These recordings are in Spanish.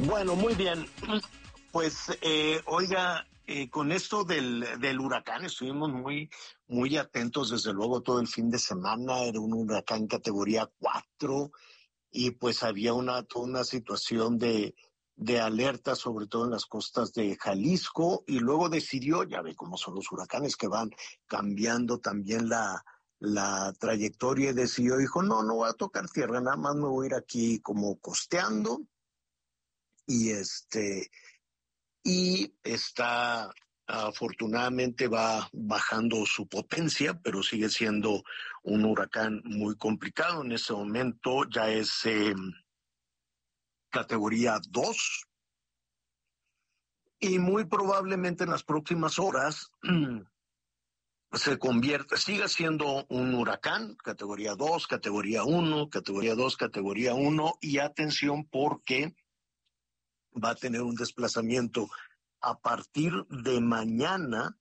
Bueno, muy bien. Pues, oiga, con esto del huracán estuvimos muy atentos, desde luego, todo el fin de semana. Era un huracán categoría 4 y pues había toda una situación de alerta, sobre todo en las costas de Jalisco, y luego decidió, ya ve cómo son los huracanes que van cambiando también la trayectoria, y decidió, dijo, no voy a tocar tierra, nada más me voy a ir aquí como costeando, y y está, afortunadamente va bajando su potencia, pero sigue siendo un huracán muy complicado. En este momento ya es categoría 2 y muy probablemente en las próximas horas siga siendo un huracán, categoría 2, categoría 1, categoría 2, categoría 1, y atención porque va a tener un desplazamiento a partir de mañana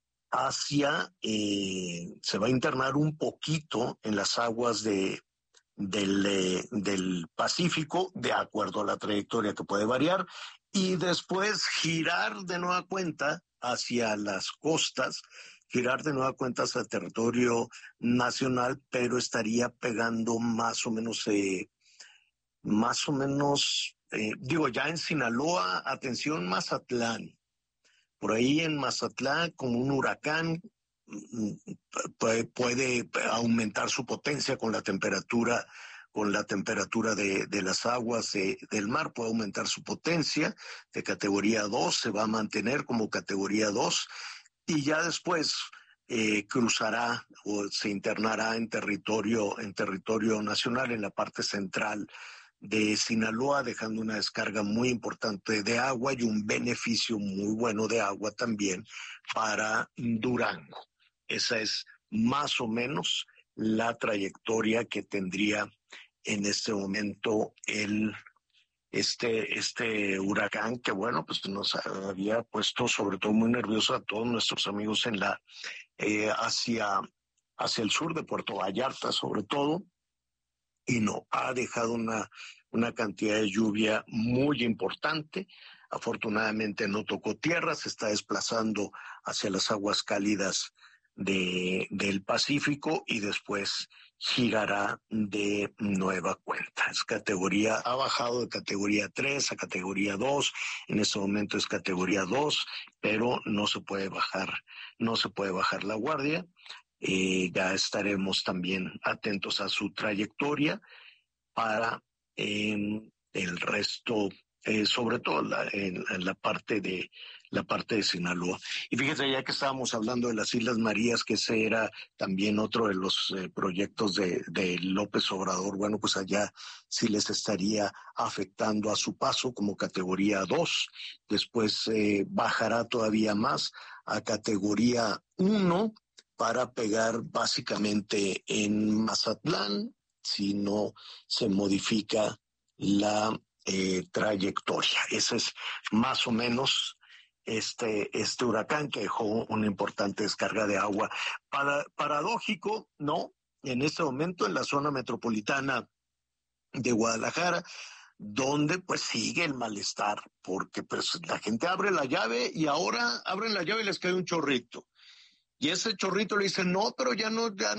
se va a internar un poquito en las aguas del Pacífico, de acuerdo a la trayectoria que puede variar, y después girar de nueva cuenta hacia las costas, girar de nueva cuenta hacia el territorio nacional, pero estaría pegando digo, ya en Sinaloa, atención, Mazatlán. Por ahí en Mazatlán, como un huracán, puede aumentar su potencia con la temperatura de las aguas del mar, puede aumentar su potencia de categoría 2, se va a mantener como categoría 2, y ya después cruzará o se internará en territorio nacional, en la parte central de Sinaloa, dejando una descarga muy importante de agua y un beneficio muy bueno de agua también para Durango. Esa es más o menos la trayectoria que tendría en este momento este huracán, que bueno, pues nos había puesto sobre todo muy nerviosos a todos nuestros amigos hacia el sur de Puerto Vallarta, sobre todo, y no, ha dejado una cantidad de lluvia muy importante. Afortunadamente no tocó tierra, se está desplazando hacia las aguas cálidas del Pacífico y después girará de nueva cuenta. Ha bajado de categoría 3 a categoría 2, en este momento es categoría 2, pero no se puede bajar la guardia. Ya estaremos también atentos a su trayectoria para el resto, sobre todo en la parte de Sinaloa. Y fíjese, ya que estábamos hablando de las Islas Marías, que ese era también otro de los proyectos de López Obrador, bueno, pues allá sí les estaría afectando a su paso como categoría 2, después bajará todavía más a categoría 1 para pegar básicamente en Mazatlán, si no se modifica la trayectoria. Ese es más o menos este huracán que dejó una importante descarga de agua. Paradójico, ¿no? En este momento en la zona metropolitana de Guadalajara, donde pues sigue el malestar, porque pues la gente abre la llave y ahora abren la llave y les cae un chorrito. Y ese chorrito le dice, no, pero ya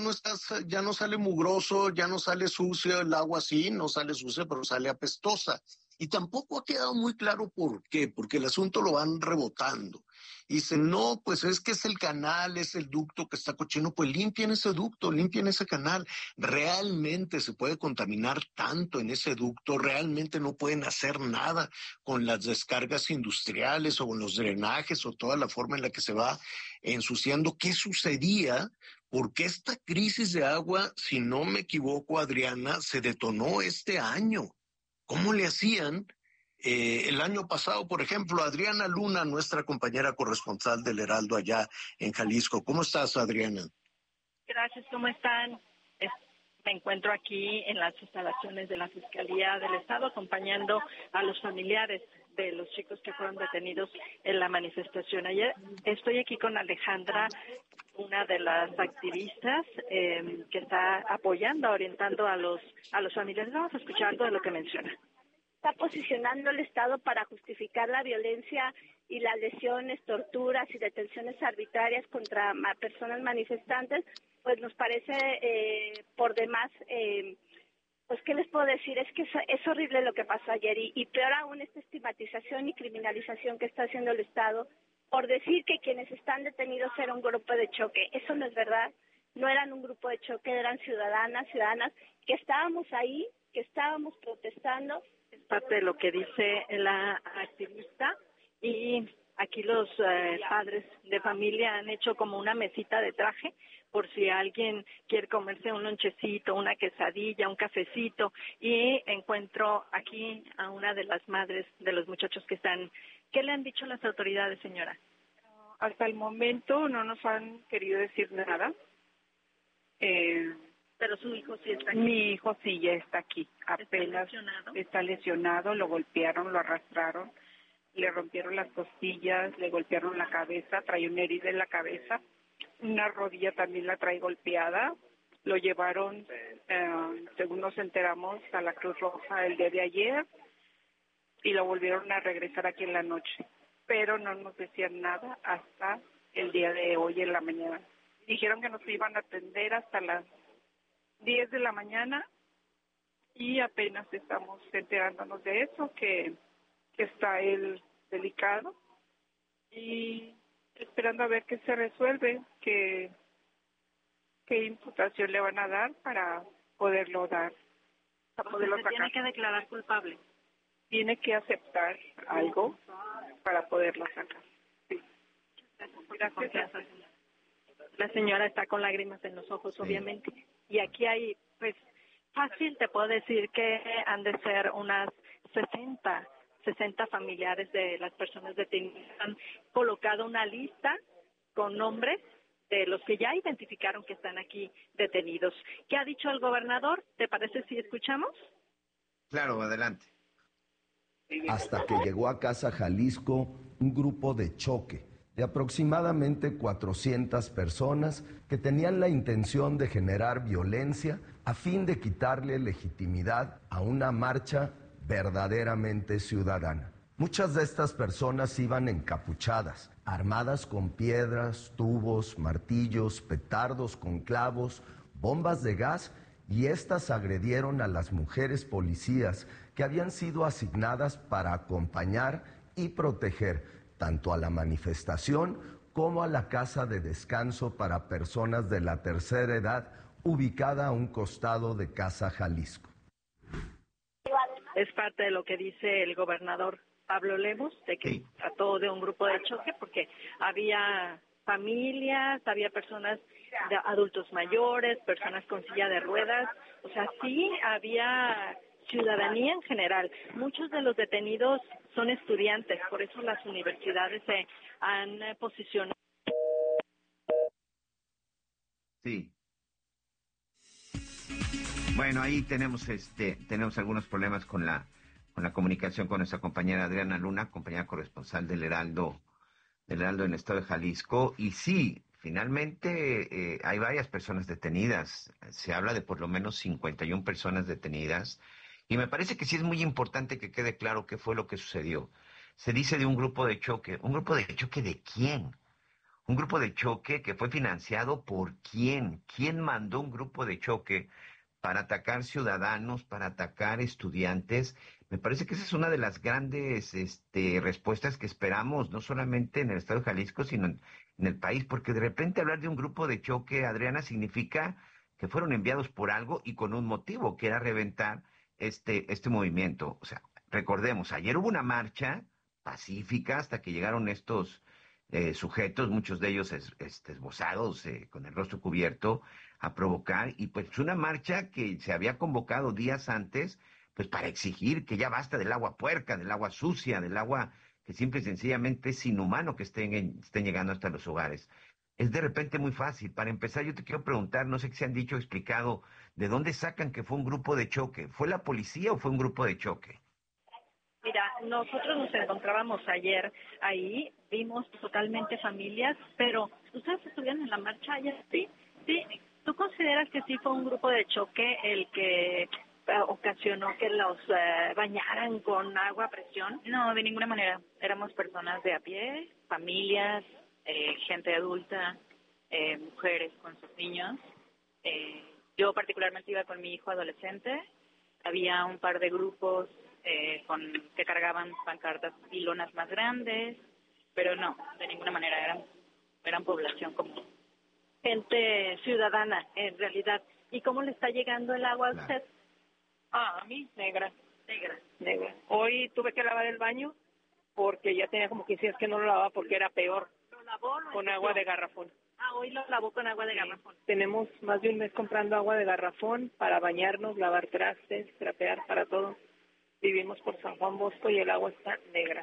no sale mugroso, ya no sale sucio el agua, sí, no sale sucia, pero sale apestosa. Y tampoco ha quedado muy claro por qué, porque el asunto lo van rebotando. Y dicen, no, pues es que es el canal, es el ducto que está cochino, pues limpien ese ducto, limpien ese canal. Realmente se puede contaminar tanto en ese ducto, realmente no pueden hacer nada con las descargas industriales o con los drenajes o toda la forma en la que se va ensuciando. ¿Qué sucedía? Porque esta crisis de agua, si no me equivoco, Adriana, se detonó este año. ¿Cómo le hacían? El año pasado, por ejemplo, Adriana Luna, nuestra compañera corresponsal del Heraldo allá en Jalisco. ¿Cómo estás, Adriana? Gracias, ¿cómo están? Me encuentro aquí en las instalaciones de la Fiscalía del Estado acompañando a los familiares de los chicos que fueron detenidos en la manifestación. Ayer estoy aquí con Alejandra, una de las activistas que está apoyando, orientando a los familiares. Vamos a escuchar algo de lo que menciona. está posicionando el Estado para justificar la violencia y las lesiones, torturas y detenciones arbitrarias contra personas manifestantes, pues nos parece por demás, pues qué les puedo decir, es que es horrible lo que pasó ayer y peor aún esta estigmatización y criminalización que está haciendo el Estado por decir que quienes están detenidos eran un grupo de choque. Eso no es verdad, no eran un grupo de choque, eran ciudadanas que estábamos ahí, que estábamos protestando. Es parte de lo que dice la activista y aquí los padres de familia han hecho como una mesita de traje por si alguien quiere comerse un lonchecito, una quesadilla, un cafecito, y encuentro aquí a una de las madres de los muchachos que están. ¿Qué le han dicho las autoridades, señora? Hasta el momento no nos han querido decir nada. Pero su hijo sí está aquí. Mi hijo sí ya está aquí. Apenas está lesionado, lo golpearon, lo arrastraron, le rompieron las costillas, le golpearon la cabeza, trae una herida en la cabeza, una rodilla también la trae golpeada. Lo llevaron, según nos enteramos, a la Cruz Roja el día de ayer y lo volvieron a regresar aquí en la noche. Pero no nos decían nada hasta el día de hoy en la mañana. Dijeron que nos iban a atender hasta las 10 de la mañana y apenas estamos enterándonos de eso, que está él delicado y esperando a ver qué se resuelve, qué imputación le van a dar para poderlo dar, para poderlo sacar. Tiene que declarar culpable. Tiene que aceptar algo para poderlo sacar. Sí. Gracias. La señora está con lágrimas en los ojos, obviamente. Y aquí hay, pues, fácil te puedo decir que han de ser unas 60 familiares de las personas detenidas. Han colocado una lista con nombres de los que ya identificaron que están aquí detenidos. ¿Qué ha dicho el gobernador? ¿Te parece si escuchamos? Claro, adelante. Hasta que llegó a Casa Jalisco un grupo de choque de aproximadamente 400 personas que tenían la intención de generar violencia a fin de quitarle legitimidad a una marcha verdaderamente ciudadana. Muchas de estas personas iban encapuchadas, armadas con piedras, tubos, martillos, petardos con clavos, bombas de gas, y estas agredieron a las mujeres policías que habían sido asignadas para acompañar y proteger tanto a la manifestación como a la casa de descanso para personas de la tercera edad ubicada a un costado de Casa Jalisco. Es parte de lo que dice el gobernador Pablo Lemos, de que trató de un grupo de choque porque había familias, había personas, de adultos mayores, personas con silla de ruedas, o sea, sí había ciudadanía en general. Muchos de los detenidos son estudiantes, por eso las universidades se han posicionado. Sí. Bueno, ahí tenemos algunos problemas con la comunicación con nuestra compañera Adriana Luna, compañera corresponsal del Heraldo en el estado de Jalisco, y sí, finalmente hay varias personas detenidas. Se habla de por lo menos 51 personas detenidas, y me parece que sí es muy importante que quede claro qué fue lo que sucedió. Se dice de un grupo de choque. ¿Un grupo de choque de quién? Un grupo de choque que fue financiado por quién. ¿Quién mandó un grupo de choque para atacar ciudadanos, para atacar estudiantes? Me parece que esa es una de las grandes respuestas que esperamos, no solamente en el estado de Jalisco, sino en el país, porque de repente hablar de un grupo de choque, Adriana, significa que fueron enviados por algo y con un motivo, que era reventar este movimiento. O sea, recordemos, ayer hubo una marcha pacífica hasta que llegaron estos sujetos, muchos de ellos esbozados, con el rostro cubierto, a provocar, y pues una marcha que se había convocado días antes, pues para exigir que ya basta del agua puerca, del agua sucia, del agua que simple y sencillamente es inhumano que estén llegando hasta los hogares. Es de repente muy fácil. Para empezar, yo te quiero preguntar, no sé qué se han dicho, explicado, ¿de dónde sacan que fue un grupo de choque? ¿Fue la policía o fue un grupo de choque? Mira, nosotros nos encontrábamos ayer ahí, vimos totalmente familias, pero ¿ustedes estuvieron en la marcha ayer? Sí. ¿Tú consideras que sí fue un grupo de choque el que ocasionó que los bañaran con agua a presión? No, de ninguna manera. Éramos personas de a pie, familias, gente adulta, mujeres con sus niños. Yo particularmente iba con mi hijo adolescente. Había un par de grupos que cargaban pancartas y lonas más grandes, pero no, de ninguna manera eran población común. Gente ciudadana, en realidad. ¿Y cómo le está llegando el agua a usted? A mí, negra. Hoy tuve que lavar el baño porque ya tenía como 15 días que no lo lavaba porque era peor. ¿Lo lavó? Con agua de garrafón. Hoy lo lavó con agua de garrafón. Tenemos más de un mes comprando agua de garrafón para bañarnos, lavar trastes, trapear, para todo. Vivimos por San Juan Bosco y el agua está negra.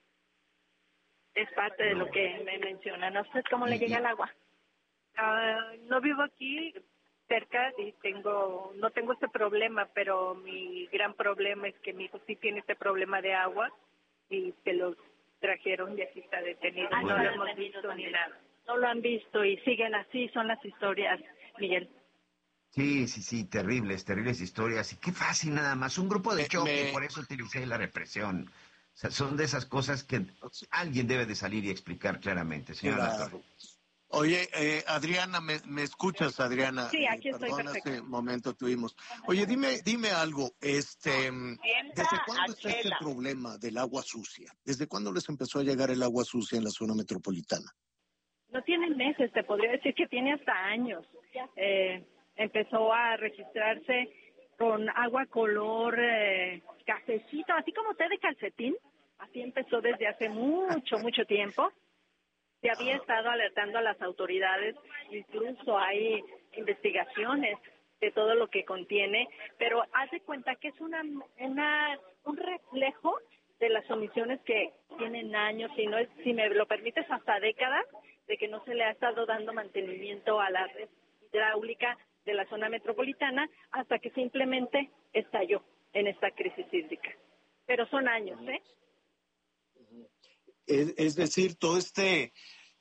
Es parte de lo que me mencionan. ¿A usted cómo le llega el agua? No vivo aquí cerca y no tengo este problema, pero mi gran problema es que mi hijo sí tiene este problema de agua y se lo trajeron y aquí está detenido. No lo hemos visto ni nada. No lo han visto y siguen así, son las historias, Miguel. Sí, terribles historias. Y qué fácil nada más, un grupo de choque, por eso utilicé la represión. O sea, son de esas cosas que alguien debe de salir y explicar claramente, señora. Claro. Oye, Adriana, ¿me escuchas, Adriana? Sí, aquí estoy, perdón, perfecto. hace momento tuvimos. Oye, dime algo, ¿desde cuándo está este problema del agua sucia? ¿Desde cuándo les empezó a llegar el agua sucia en la zona metropolitana? No tiene meses, te podría decir que tiene hasta años. Empezó a registrarse con agua color cafecito, así como té de calcetín. Así empezó desde hace mucho tiempo. Se había estado alertando a las autoridades, incluso hay investigaciones de todo lo que contiene, pero haz de cuenta que es un reflejo de las omisiones que tienen años, si me lo permites, hasta décadas, de que no se le ha estado dando mantenimiento a la red hidráulica de la zona metropolitana hasta que simplemente estalló en esta crisis hídrica. Pero son años, ¿eh? Es decir, todo este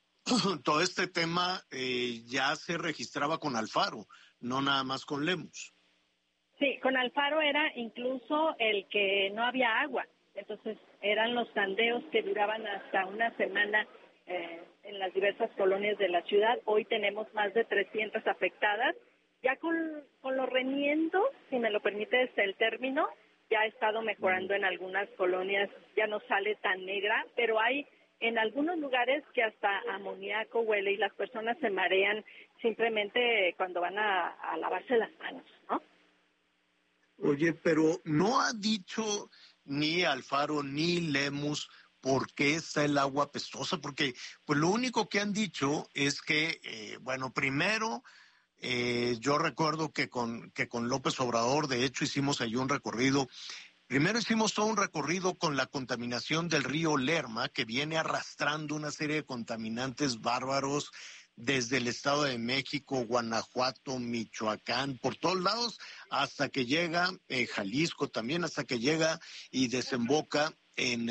tema ya se registraba con Alfaro, no nada más con Lemus. Sí, con Alfaro era incluso el que no había agua. Entonces eran los tandeos que duraban hasta una semana en las diversas colonias de la ciudad. Hoy tenemos más de 300 afectadas. Ya con los remiendos, si me lo permite el término, ya ha estado mejorando en algunas colonias, ya no sale tan negra, pero hay en algunos lugares que hasta amoníaco huele y las personas se marean simplemente cuando van a lavarse las manos, ¿no? Oye, pero no ha dicho ni Alfaro ni Lemus por qué está el agua apestosa, porque pues lo único que han dicho es que, primero, yo recuerdo que con López Obrador, de hecho, hicimos allí un recorrido. Primero hicimos todo un recorrido con la contaminación del río Lerma, que viene arrastrando una serie de contaminantes bárbaros desde el Estado de México, Guanajuato, Michoacán, por todos lados, hasta que llega Jalisco también, hasta que llega y desemboca en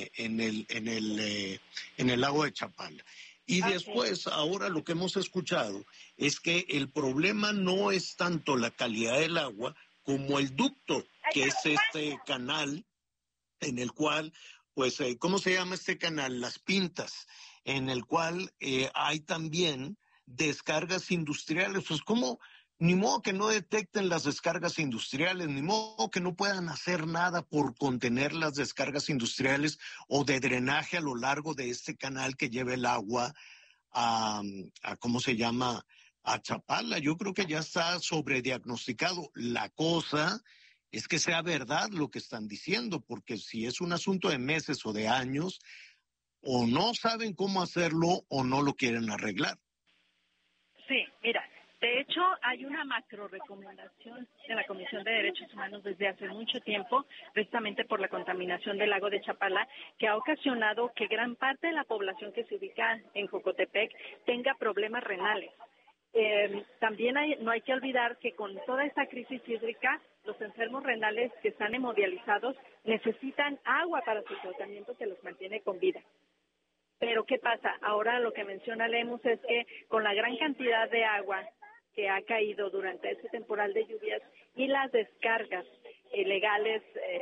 el lago de Chapala. Y después, ahora lo que hemos escuchado es que el problema no es tanto la calidad del agua como el ducto, que es este canal en el cual, pues, ¿cómo se llama este canal? Las Pintas, en el cual hay también descargas industriales. Pues, ¿cómo? Ni modo que no detecten las descargas industriales, ni modo que no puedan hacer nada por contener las descargas industriales o de drenaje a lo largo de este canal que lleva el agua a ¿cómo se llama?, a Chapala. Yo creo que ya está sobrediagnosticado. La cosa es que sea verdad lo que están diciendo, porque si es un asunto de meses o de años, o no saben cómo hacerlo o no lo quieren arreglar. Sí, mira, de hecho hay una macro recomendación de la Comisión de Derechos Humanos desde hace mucho tiempo, precisamente por la contaminación del lago de Chapala, que ha ocasionado que gran parte de la población que se ubica en Jocotepec tenga problemas renales. También no hay que olvidar que con toda esta crisis hídrica, los enfermos renales que están hemodializados necesitan agua para su tratamiento que los mantiene con vida. Pero ¿qué pasa? Ahora lo que menciona Lemus es que con la gran cantidad de agua que ha caído durante este temporal de lluvias y las descargas ilegales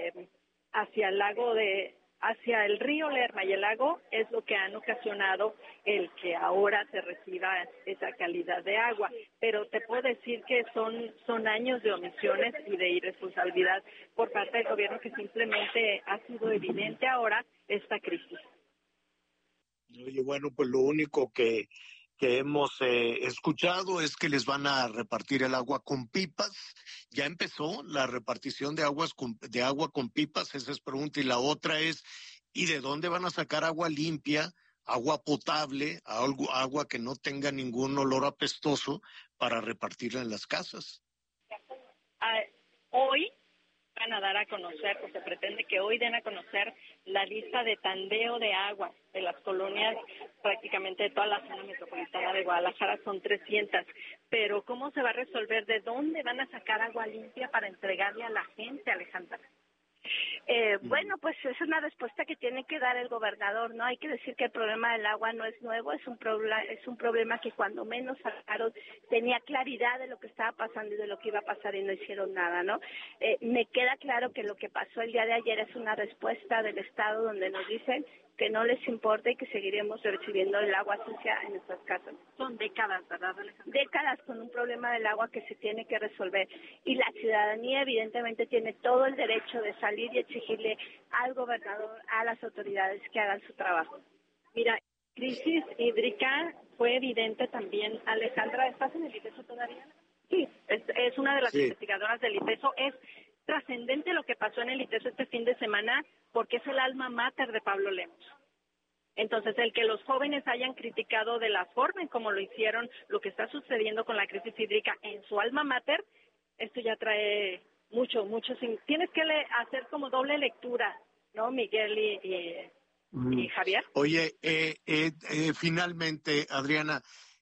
hacia el río Lerma y el lago es lo que han ocasionado el que ahora se reciba esa calidad de agua. Pero te puedo decir que son años de omisiones y de irresponsabilidad por parte del gobierno, que simplemente ha sido evidente ahora esta crisis. Oye, bueno, pues lo único que hemos escuchado es que les van a repartir el agua con pipas. Ya empezó la repartición de agua con pipas, esa es pregunta. Y la otra es, ¿y de dónde van a sacar agua limpia, agua potable, agua que no tenga ningún olor apestoso para repartirla en las casas? Hoy van a dar a conocer, o se pretende que hoy den a conocer la lista de tandeo de agua de las colonias, prácticamente de toda la zona metropolitana de Guadalajara, son 300. Pero ¿cómo se va a resolver? ¿De dónde van a sacar agua limpia para entregarle a la gente, Alejandra? Bueno, pues es una respuesta que tiene que dar el gobernador, ¿no? Hay que decir que el problema del agua no es nuevo, es un problema que cuando menos sacaron tenía claridad de lo que estaba pasando y de lo que iba a pasar y no hicieron nada, ¿no? Me queda claro que lo que pasó el día de ayer es una respuesta del Estado donde nos dicen que no les importa y que seguiremos recibiendo el agua sucia en nuestras casas. Son décadas, ¿verdad, Alejandra? Décadas con un problema del agua que se tiene que resolver. Y la ciudadanía evidentemente tiene todo el derecho de salir y exigirle al gobernador, a las autoridades que hagan su trabajo. Mira, crisis hídrica fue evidente también. Alejandra, ¿estás en el ITESO todavía? Sí, es una de las investigadoras del ITESO. Es trascendente lo que pasó en el ITESO este fin de semana porque es el alma mater de Pablo Lemos. Entonces, el que los jóvenes hayan criticado de la forma en cómo lo hicieron, lo que está sucediendo con la crisis hídrica en su alma mater, esto ya trae mucho. Tienes que hacer como doble lectura, ¿no, Miguel y Javier? Oye, finalmente, Adriana,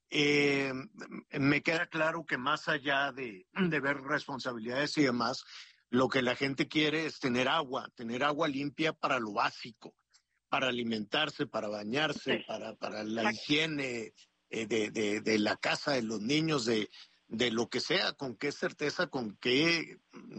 me queda claro que más allá de ver responsabilidades y demás, lo que la gente quiere es tener agua limpia para lo básico, para alimentarse, para bañarse, sí, para la higiene de la casa, de los niños, de lo que sea. ¿Con qué certeza, con qué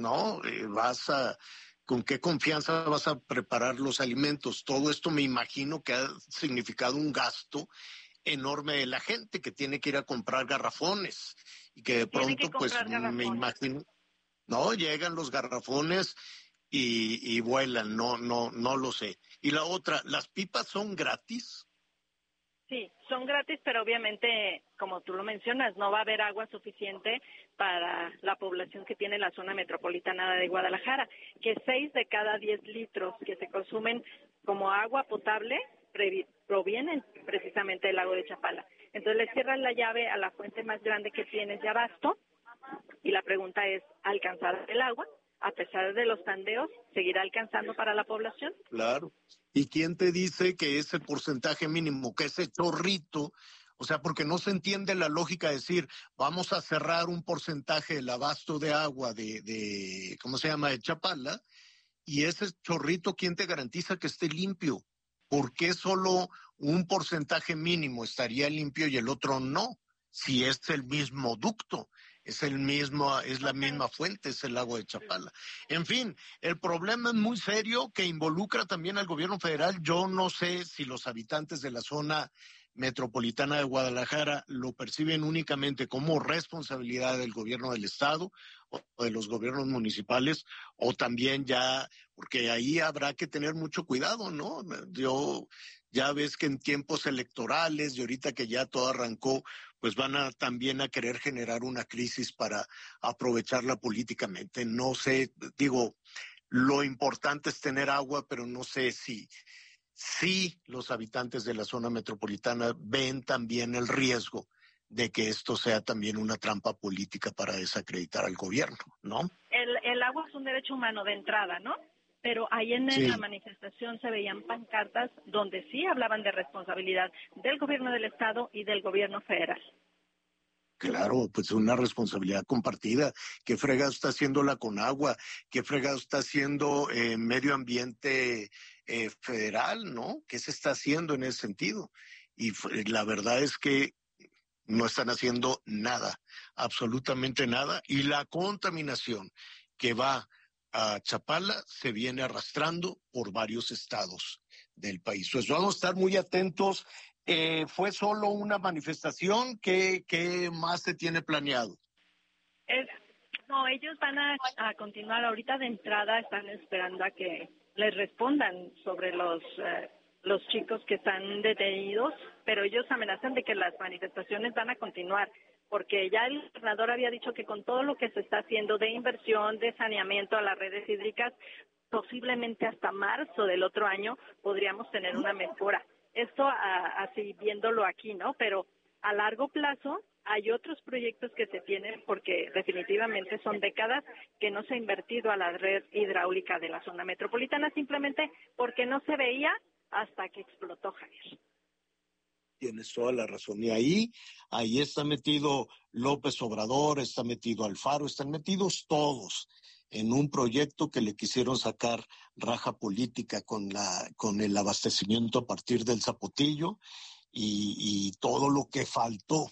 con qué confianza vas a preparar los alimentos? Todo esto me imagino que ha significado un gasto enorme de la gente que tiene que ir a comprar garrafones y que de pronto, pues me imagino, no, llegan los garrafones y vuelan, no lo sé. Y la otra, ¿las pipas son gratis? Sí, son gratis, pero obviamente, como tú lo mencionas, no va a haber agua suficiente para la población que tiene la zona metropolitana de Guadalajara, que 6 de cada 10 litros que se consumen como agua potable provienen precisamente del lago de Chapala. Entonces le cierran la llave a la fuente más grande que tienes de abasto y la pregunta es, ¿alcanzará el agua? A pesar de los tandeos, ¿seguirá alcanzando para la población? Claro. ¿Y quién te dice que ese porcentaje mínimo, que ese chorrito, o sea, porque no se entiende la lógica de decir, vamos a cerrar un porcentaje del abasto de agua de ¿cómo se llama?, de Chapala, y ese chorrito, ¿quién te garantiza que esté limpio? ¿Por qué solo un porcentaje mínimo estaría limpio y el otro no? Si es el mismo ducto. Es la misma fuente, es el lago de Chapala. En fin, el problema es muy serio que involucra también al gobierno federal. Yo no sé si los habitantes de la zona metropolitana de Guadalajara lo perciben únicamente como responsabilidad del gobierno del estado o de los gobiernos municipales, o también ya, porque ahí habrá que tener mucho cuidado, ¿no? Ya ves que en tiempos electorales y ahorita que ya todo arrancó, pues van también a querer generar una crisis para aprovecharla políticamente. No sé, digo, lo importante es tener agua, pero no sé si los habitantes de la zona metropolitana ven también el riesgo de que esto sea también una trampa política para desacreditar al gobierno, ¿no? El agua es un derecho humano de entrada, ¿no? Pero ahí en la manifestación se veían pancartas donde sí hablaban de responsabilidad del gobierno del estado y del gobierno federal. Claro, pues una responsabilidad compartida. ¿Qué fregado está haciendo la Conagua? ¿Qué fregado está haciendo Medio Ambiente federal, no? ¿Qué se está haciendo en ese sentido? Y la verdad es que no están haciendo nada, absolutamente nada. Y la contaminación que va a Chapala se viene arrastrando por varios estados del país. Pues vamos a estar muy atentos. ¿Fue solo una manifestación? ¿Qué más se tiene planeado? No, ellos van a continuar. Ahorita de entrada están esperando a que les respondan sobre los chicos que están detenidos, pero ellos amenazan de que las manifestaciones van a continuar, porque ya el gobernador había dicho que con todo lo que se está haciendo de inversión, de saneamiento a las redes hídricas, posiblemente hasta marzo del otro año podríamos tener una mejora. Esto así viéndolo aquí, ¿no? Pero a largo plazo hay otros proyectos que se tienen porque definitivamente son décadas que no se ha invertido a la red hidráulica de la zona metropolitana, simplemente porque no se veía hasta que explotó, Javier. Tienes toda la razón. Y ahí está metido López Obrador, está metido Alfaro, están metidos todos en un proyecto que le quisieron sacar raja política con el abastecimiento a partir del Zapotillo y todo lo que faltó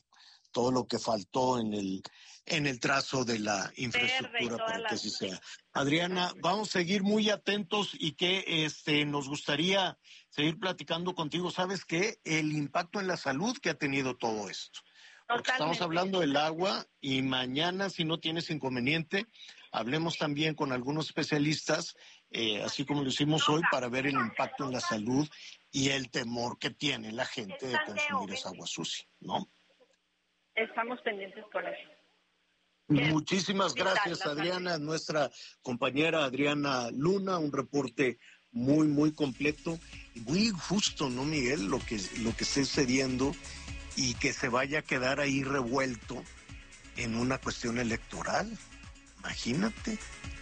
en el trazo de la infraestructura para que así sea. Adriana, vamos a seguir muy atentos y que nos gustaría seguir platicando contigo. ¿Sabes qué? El impacto en la salud que ha tenido todo esto. Porque estamos hablando del agua y mañana, si no tienes inconveniente, hablemos también con algunos especialistas, así como lo hicimos hoy, para ver el impacto en la salud y el temor que tiene la gente de consumir esa agua sucia, ¿no? Estamos pendientes con eso. Muchísimas gracias, Adriana, nuestra compañera Adriana Luna, un reporte muy, muy completo y muy justo, ¿no, Miguel? Lo que esté sucediendo y que se vaya a quedar ahí revuelto en una cuestión electoral. Imagínate.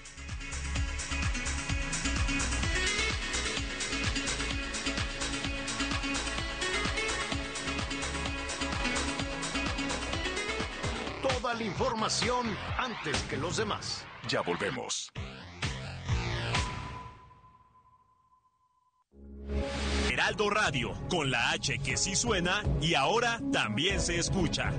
Toda la información antes que los demás. Ya volvemos. Heraldo Radio, con la H que sí suena y ahora también se escucha.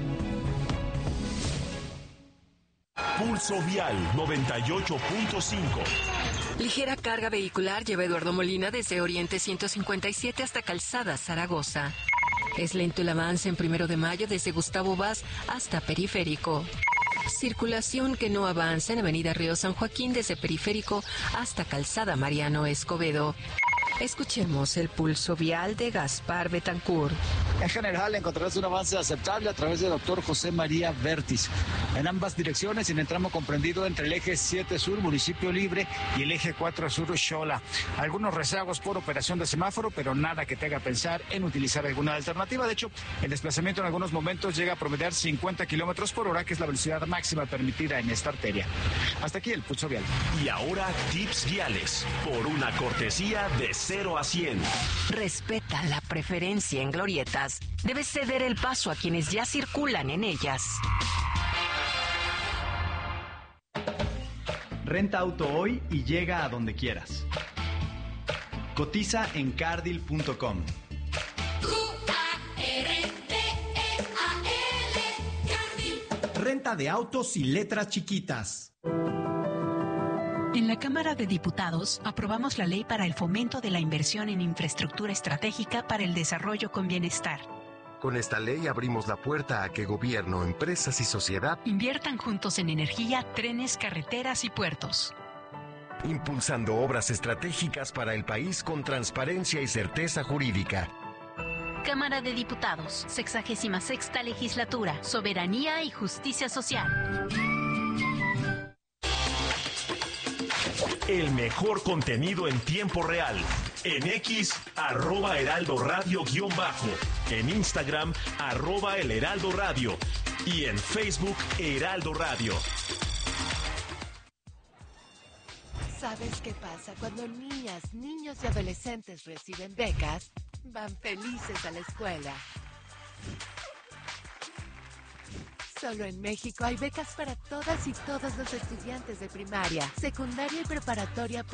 Pulso Vial 98.5. Ligera carga vehicular lleva Eduardo Molina desde Oriente 157 hasta Calzada Zaragoza. Es lento el avance en 1 de Mayo desde Gustavo Vaz hasta Periférico. Circulación que no avanza en Avenida Río San Joaquín desde Periférico hasta Calzada Mariano Escobedo. Escuchemos el pulso vial de Gaspar Betancourt. En general encontrarás un avance aceptable a través del doctor José María Vértiz. En ambas direcciones, en el tramo comprendido entre el eje 7 Sur, Municipio Libre, y el eje 4 Sur, Xola. Algunos rezagos por operación de semáforo, pero nada que te haga pensar en utilizar alguna alternativa. De hecho, el desplazamiento en algunos momentos llega a promediar 50 kilómetros por hora, que es la velocidad máxima permitida en esta arteria. Hasta aquí el pulso vial. Y ahora, tips viales, por una cortesía de 0 a 100. Respeta la preferencia en glorietas. Debes ceder el paso a quienes ya circulan en ellas. Renta auto hoy y llega a donde quieras. Cotiza en cardil.com. Renta de autos y letras chiquitas. En la Cámara de Diputados aprobamos la ley para el fomento de la inversión en infraestructura estratégica para el desarrollo con bienestar. Con esta ley abrimos la puerta a que gobierno, empresas y sociedad inviertan juntos en energía, trenes, carreteras y puertos. Impulsando obras estratégicas para el país con transparencia y certeza jurídica. Cámara de Diputados, 66ª Legislatura, Soberanía y Justicia Social. El mejor contenido en tiempo real. En X, @Heraldo Radio _, en Instagram, @El Heraldo Radio y en Facebook, Heraldo Radio. ¿Sabes qué pasa cuando niñas, niños y adolescentes reciben becas? Van felices a la escuela. Solo en México hay becas para todas y todos los estudiantes de primaria, secundaria y preparatoria